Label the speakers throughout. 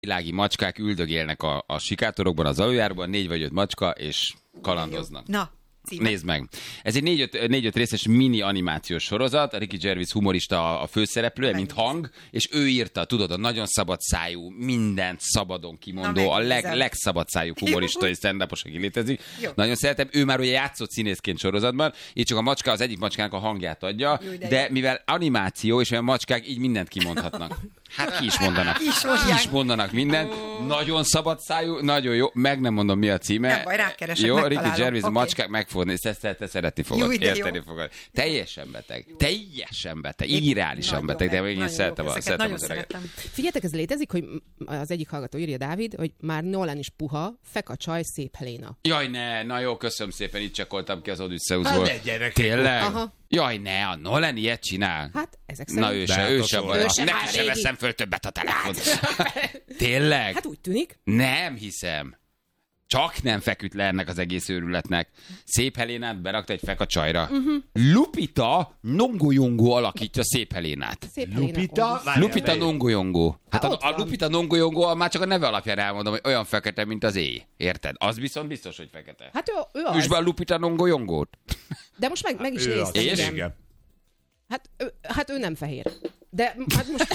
Speaker 1: világi macskák üldögélnek a sikátorokban, az aluljárban, 4 vagy 5 macska, és kalandoznak.
Speaker 2: Na, címe.
Speaker 1: Nézd meg. Ez egy 4-5 részes mini animációs sorozat, a Ricky Gervais humorista a főszereplője, mint hang, és ő írta, tudod, a nagyon szabadszájú, mindent szabadon kimondó, a legszabadszájú humorista és stand-upos, aki létezik. Jó. Nagyon szeretem. Ő már ugye játszott színészként sorozatban, így csak a macska az egyik macskának a hangját adja, de mivel animáció, és olyan macskák így mindent kimondhatnak. Hát ki is mondanak mindent. Nagyon szabadszájú, nagyon jó. Meg nem mondom, mi a címe.
Speaker 2: Nem baj, rákeresek,
Speaker 1: jó,
Speaker 2: megtalálom.
Speaker 1: Ricky Gervais, okay. Macskák megfogni, te szeretni fogod, érteni fogod. Teljesen beteg, irreálisan beteg, de én szeretem az öreget.
Speaker 3: Figyeljetek, ez létezik, hogy az egyik hallgató írja, Dávid, hogy már Nolan is puha, Fekacsaj, Szép Helena.
Speaker 1: Jaj, ne, na jó, köszönöm szépen, itt csekkoltam ki az Odysseusból. Tényleg?
Speaker 3: Aha.
Speaker 1: Jaj, ne, a Nolan ilyet csinál.
Speaker 3: Hát, ezek szerint.
Speaker 1: Na ő sem van. Neki sem veszem föl többet a telefont. Tényleg?
Speaker 3: Hát úgy tűnik.
Speaker 1: Nem hiszem. Csak nem feküdt le ennek az egész őrületnek. Szép Helénát berakta egy Fekacsajra. Lupita Nyong'o alakítja Szép Helénát. Lupita Nyong'o. Hát a Lupita Nyong'o már csak a neve alapján elmondom, hogy olyan fekete, mint az éj. Érted? Az viszont biztos, hogy fekete.
Speaker 3: Hát ő az.
Speaker 1: Üsd be a Lupita Nyong'ót.
Speaker 3: De most meg is néztem.
Speaker 1: És?
Speaker 4: Igen.
Speaker 3: Hát ő nem fehér. De hát most...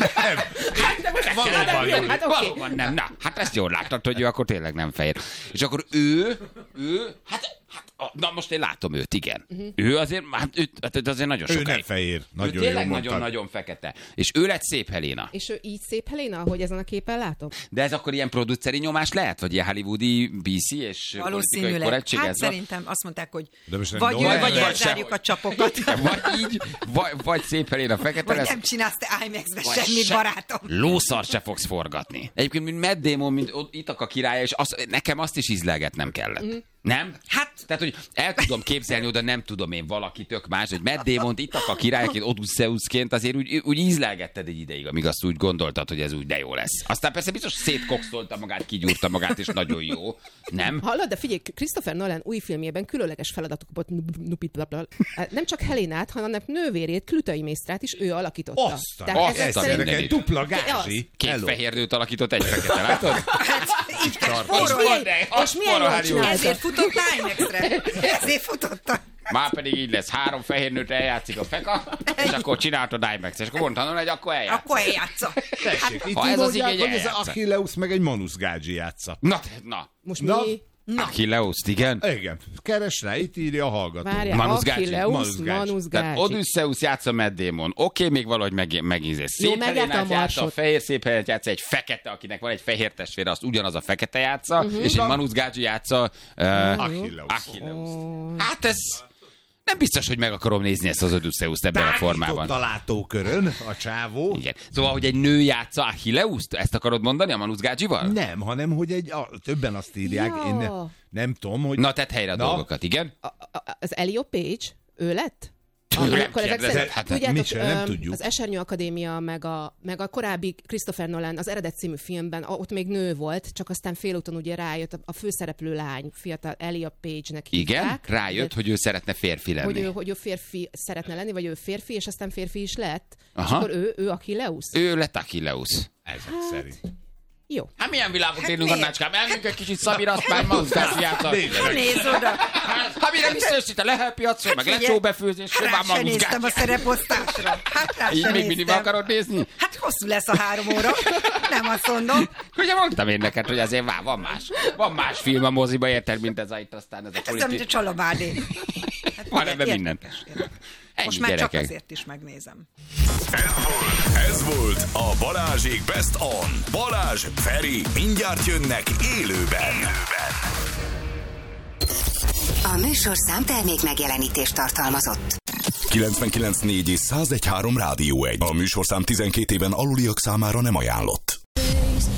Speaker 4: Valóban
Speaker 1: Valóban nem. Na, hát ezt jól láttad, hogy ő akkor tényleg nem fehér. És akkor na most én látom őt, igen. Ő azért, hát azért nagyon sokáig.
Speaker 4: Ő nem fehér.
Speaker 1: Nagyon ő tényleg nagyon-nagyon fekete. És ő lett Szép Helena.
Speaker 3: És ő így Szép Helena, ahogy ezen a képen látom?
Speaker 1: De ez akkor ilyen produceri nyomás lehet? Vagy ilyen hollywoodi BC és politikai korrektség?
Speaker 2: Hát szerintem azt mondták, hogy
Speaker 4: vagy
Speaker 2: ő, vagy elzárjuk a csapokat.
Speaker 1: Vagy így, vagy Szép Helena fekete
Speaker 2: vagy
Speaker 1: lesz.
Speaker 2: nem csinálsz te IMAX-be semmit, barátom.
Speaker 1: Lószar se fogsz forgatni. Egyébként, mint Matt Damon, mint Ithaca királya, és nekem azt is ízlelgetnem kellett. Nem? Hát, tehát, hogy el tudom képzelni oda, nem tudom én valaki tök más, hogy Matt Damont Ithaca királyként, Odysseusként azért úgy ízlelgetted egy ideig, amíg azt úgy gondoltad, hogy ez úgy de jó lesz. Aztán persze biztos szétkokszolta magát, kigyúrta magát, és nagyon jó. Nem?
Speaker 3: Hallod, de figyelj, Christopher Nolan új filmjében különleges feladatokat nem csak Helénát, hanem nővérét, Klütai Mésztrát is ő alakította.
Speaker 4: Ez dupla gázsi.
Speaker 1: Két fehér nőt alakított, egy fekete, látod?
Speaker 2: Hát, így és milyen jól csinálta? Ezért futott IMAX-re. Ezért futottak.
Speaker 1: Már pedig így lesz, 3 fehér nőt eljátszik a Feka, és akkor csináltad IMAX, és akkor mondtam, hogy akkor eljátsz.
Speaker 2: Akkor eljátsza.
Speaker 4: Tessék, itt így mondják, hogy ez Achilleus meg egy Manus Gágyi játsza.
Speaker 1: Na.
Speaker 3: Most mi?
Speaker 1: Achilleus, igen.
Speaker 4: Igen, keres rá, itt írja a hallgató.
Speaker 3: Várjál, Achilleus, Manus Gágyi.
Speaker 1: Odysseus játsza Matt Damon. Oké, még valahogy megízés. Szép Helénát játsza, a fehér Szép Helénát játsza, egy fekete, akinek van egy fehér testvére, azt ugyanaz a fekete játsza, és egy Manus Gágyi játsza Achilleus. Hát ez... Nem biztos, hogy meg akarom nézni ezt az Odysseust ebben a formában.
Speaker 4: A látókörön a csávó.
Speaker 1: Igen. Szóval, hogy egy nő játsza Achilleust? Ezt akarod mondani a Manus Gágyival?
Speaker 4: Nem, hanem, hogy többen azt írják. Ja. Én nem tudom, hogy...
Speaker 1: Na, tedd helyre a dolgokat, igen?
Speaker 3: Az Elio Page, ő lett?
Speaker 4: Tudjátok, nem tudjuk.
Speaker 3: Az Esernyő Akadémia, meg a korábbi Christopher Nolan, az Eredet című filmben, ott még nő volt, csak aztán félúton ugye rájött a főszereplő lány, fiatal Elia Page-nek hívták.
Speaker 1: Igen? Rájött, hogy ő szeretne férfi lenni.
Speaker 3: Hogy ő férfi szeretne lenni, vagy ő férfi, és aztán férfi is lett. És akkor ő Achilleus?
Speaker 1: Ő lett Achilleus.
Speaker 4: Ezek szerint.
Speaker 3: Jó.
Speaker 1: Hát milyen világot élünk, Annácskám? Elmegyünk egy kicsit Szabira, azt már Manusgágyi játsza.
Speaker 2: Nézd oda.
Speaker 1: Hát mire visszajössz a lehelpiacról, meg lecsóbefőzésről, már Manusgágyi.
Speaker 2: Rá se néztem a szereposztásra. Hát rá se néztem.
Speaker 1: Így még mindig akarod nézni?
Speaker 2: Hát hosszú lesz a 3 óra. Nem azt mondom.
Speaker 1: Ugye mondtam én neked, hogy azért van más film a moziba, érted, mint ez itt aztán ez a
Speaker 2: politik. Ez mint a Csalabádé.
Speaker 1: Van ebben mindent.
Speaker 2: Most már csak azért is megnézem.
Speaker 5: Ez volt a Balázsék Best On. Balázs, Feri, mindjárt jönnek élőben.
Speaker 6: A műsorszám termék megjelenítést tartalmazott.
Speaker 5: 99.4 és 101.3 Rádió 1. A műsorszám 12 éven aluliak számára nem ajánlott.